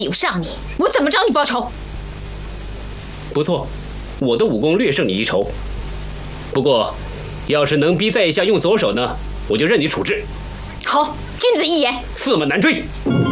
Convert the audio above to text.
比不上你，我怎么找你报仇？ 不错，我的武功略胜你一筹。不过，要是能逼在下用左手呢，我就任你处置。 好，君子一言。 驷马难追。